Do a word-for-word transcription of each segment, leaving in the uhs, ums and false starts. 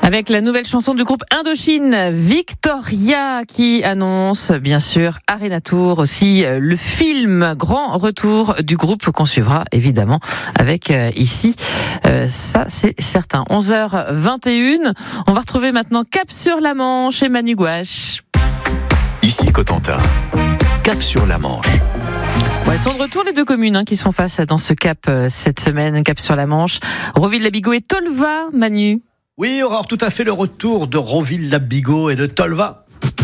Avec la nouvelle chanson du groupe Indochine, Victoria, qui annonce bien sûr Arena Tour, aussi le film Grand Retour du groupe qu'on suivra évidemment avec euh, ici, euh, ça c'est certain. onze heures vingt et une, on va retrouver maintenant Cap sur la Manche et Manu Gouache. Ici Cotentin, Cap sur la Manche. Ouais, elles sont de retour les deux communes hein, qui se font face dans ce Cap euh, cette semaine, Cap sur la Manche, Roville-la-Bigot et Tolva, Manu. Oui, Aurore, tout à fait le retour de Roville-la-Bigot et de Tolva.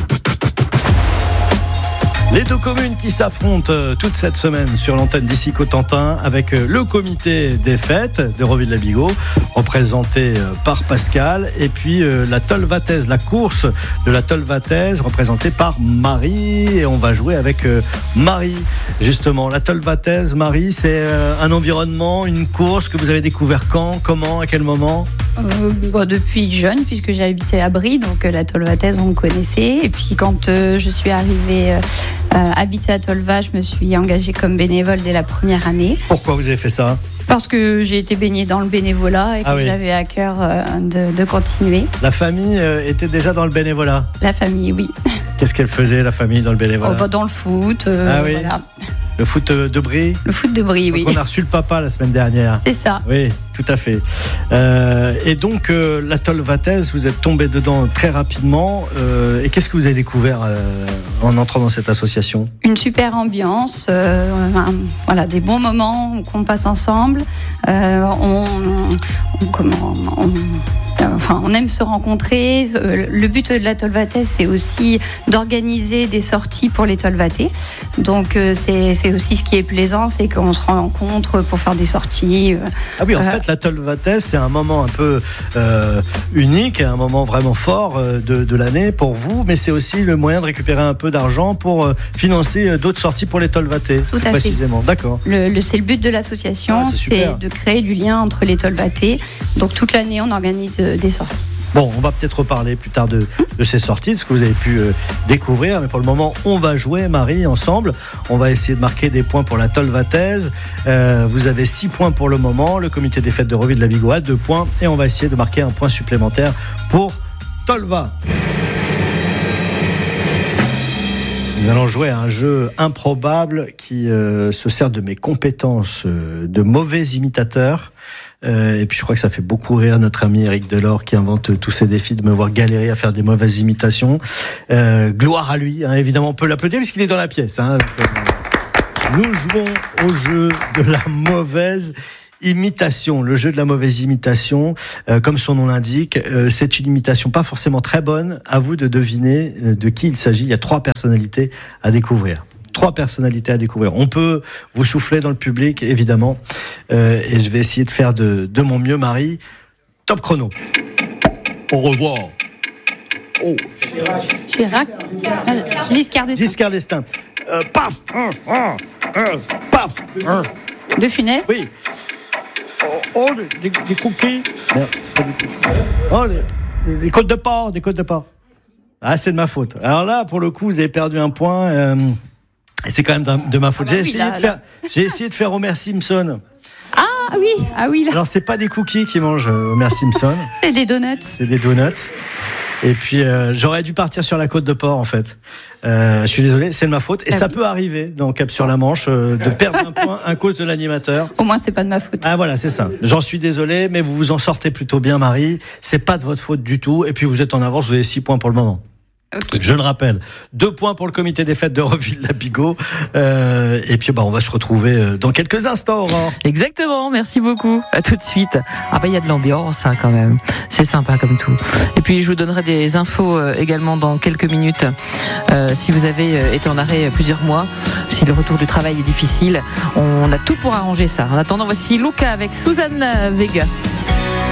Les deux communes qui s'affrontent euh, toute cette semaine sur l'antenne d'Ici Cotentin avec euh, le comité des fêtes de Roville-la-Bigot, représenté euh, par Pascal, et puis euh, la Tolvataise, la course de la Tolvataise, représentée par Marie. Et on va jouer avec euh, Marie, justement. La Tolvataise, Marie, c'est euh, un environnement, une course que vous avez découvert quand, comment, à quel moment ? Euh, bon, depuis jeune, puisque j'ai habité à Brie, donc euh, la Tolvataise on connaissait. Et puis quand euh, je suis arrivée euh, euh, habiter à Tolva, je me suis engagée comme bénévole dès la première année. Pourquoi vous avez fait ça ? Parce que j'ai été baignée dans le bénévolat et que ah oui. j'avais à cœur euh, de, de continuer. La famille euh, était déjà dans le bénévolat ? La famille, oui. Qu'est-ce qu'elle faisait, la famille, dans le bénévolat ? Oh, bah, dans le foot, euh, ah oui. voilà. Le foot de Brie ? Le foot de Brie, oui. On a reçu le papa la semaine dernière. C'est ça. Oui, tout à fait. Euh, et donc, euh, la Tolvataise, vous êtes tombé dedans très rapidement. Euh, et qu'est-ce que vous avez découvert euh, en entrant dans cette association ? Une super ambiance, euh, un, voilà, des bons moments qu'on passe ensemble. Euh, on, on, comment, on, Enfin, on aime se rencontrer. Le but de la Tolvataise, c'est aussi d'organiser des sorties pour les Tolvatais. Donc, c'est, c'est aussi ce qui est plaisant, c'est qu'on se rencontre pour faire des sorties. Ah oui, en euh, fait, la Tolvataise, c'est un moment un peu euh, unique, un moment vraiment fort de, de l'année pour vous, mais c'est aussi le moyen de récupérer un peu d'argent pour financer d'autres sorties pour les Tolvatais. Tout à précisément. fait. D'accord. Le, le, c'est le but de l'association, ah, c'est, c'est de créer du lien entre les Tolvatais. Donc, toute l'année, on organise des sorties. Bon, on va peut-être reparler plus tard de, de ces sorties, de ce que vous avez pu euh, découvrir. Mais pour le moment, on va jouer, Marie, ensemble. On va essayer de marquer des points pour la Tolvataise. Euh, vous avez six points pour le moment. Le comité des fêtes de Roville-la-Bigot a deux points. Et on va essayer de marquer un point supplémentaire pour Tolva. Nous allons jouer à un jeu improbable qui euh, se sert de mes compétences euh, de mauvais imitateur. Euh, et puis je crois que ça fait beaucoup rire notre ami Eric Delors qui invente tous ces défis de me voir galérer à faire des mauvaises imitations. Euh, gloire à lui, hein, évidemment on peut l'applaudir puisqu'il est dans la pièce. Hein. Nous jouons au jeu de la mauvaise imitation, le jeu de la mauvaise imitation, euh, comme son nom l'indique, euh, c'est une imitation pas forcément très bonne. À vous de deviner euh, de qui il s'agit. Il y a trois personnalités à découvrir. Trois personnalités à découvrir. On peut vous souffler dans le public, évidemment. Euh, et je vais essayer de faire de, de mon mieux, Marie. Top chrono. Au revoir. Oh. Chirac. Giscard d'Estaing. Giscard d'Estaing. Euh, paf. Euh, euh, euh, paf. Euh. De Funès. Oui. Oh, oh des, des cookies. Merde, c'est pas des cookies. Oh, des, des côtes de porc. Des côtes de porc. Ah, c'est de ma faute. Alors là, pour le coup, vous avez perdu un point. Euh, Et c'est quand même de ma faute. Ah bah j'ai, oui, essayé là, de faire, j'ai essayé de faire Homer Simpson. Ah oui, ah oui. Là. Alors, c'est pas des cookies qui mangent Homer Simpson. C'est des donuts. C'est des donuts. Et puis, euh, j'aurais dû partir sur la côte de porc, en fait. Euh, je suis désolé, c'est de ma faute. Et ah ça oui. peut arriver dans Cap sur la Manche euh, de perdre un point à cause de l'animateur. Au moins, c'est pas de ma faute. Ah voilà, c'est ça. J'en suis désolé, mais vous vous en sortez plutôt bien, Marie. C'est pas de votre faute du tout. Et puis, vous êtes en avance, vous avez six points pour le moment. Okay. Je le rappelle, deux points pour le comité des fêtes de Roville-la-Bigot. Euh, et puis, bah, on va se retrouver dans quelques instants, Aurore. Exactement, merci beaucoup. À tout de suite. Ah bah, il y a de l'ambiance, hein, quand même. C'est sympa comme tout. Et puis, je vous donnerai des infos euh, également dans quelques minutes. Euh, si vous avez euh, été en arrêt plusieurs mois, si le retour du travail est difficile, on a tout pour arranger ça. En attendant, voici Luca avec Suzanne Vega.